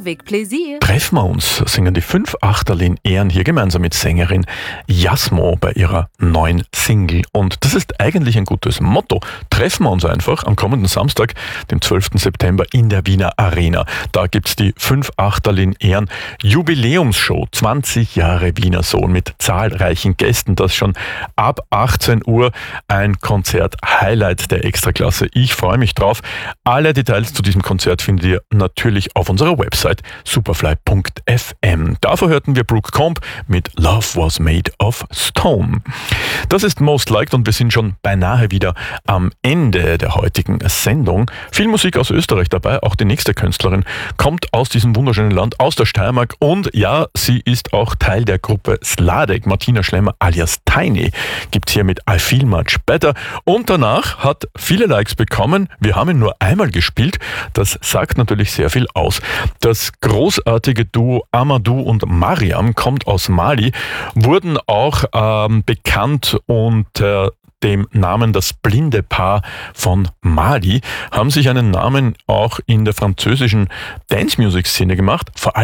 avec plaisir. Treffen wir uns, singen die 5 Achterl in Ehren hier gemeinsam mit Sängerin Jasmo bei ihrer neuen Single. Und das ist eigentlich ein gutes Motto. Treffen wir uns einfach am kommenden Samstag, dem 12. September in der Wiener Arena. Da gibt's die 5 Achterl in Ehren Jubiläumsshow, 20 Jahre Wiener Sohn mit zahlreichen Gästen. Das schon ab 18 Uhr ein Konzert-Highlight der Extraklasse. Ich freue mich drauf. Alle Details zu diesem Konzert findet ihr natürlich auf unserer Website superfly.fm. Davor hörten wir Brooke Combe mit Love Was Made of Stone. Das ist Most Liked und wir sind schon beinahe wieder am Ende der heutigen Sendung. Viel Musik aus Österreich dabei, auch die nächste Künstlerin kommt aus diesem wunderschönen Land, aus der Steiermark und ja, sie ist auch Teil der Gruppe Sladek. Martina Schlemmer alias Tiny gibt's hier mit I Feel Much Better und danach hat viele Likes bekommen. Wir haben ihn nur einmal gespielt, das sagt natürlich sehr viel aus. Das großartige Duo Amadou und Mariam kommt aus Mali, wurden auch bekannt unter dem Namen Das blinde Paar von Mali, haben sich einen Namen auch in der französischen Dance-Music-Szene gemacht, vor allem